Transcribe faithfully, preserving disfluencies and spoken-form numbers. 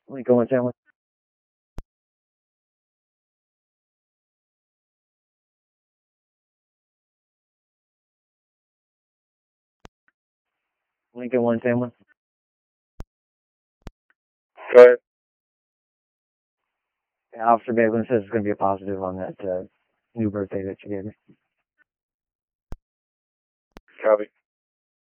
Lincoln one ten one. Lincoln one ten one. Go ahead. Yeah, Officer Baglin says it's going to be a positive on that uh, new birthday that you gave me. Copy.